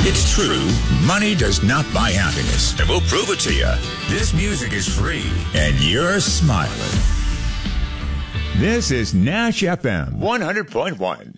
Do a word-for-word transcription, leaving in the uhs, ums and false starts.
It's true, money does not buy happiness, and we'll prove it to you. This music is free, and you're smiling. This is Nash F M one hundred point one.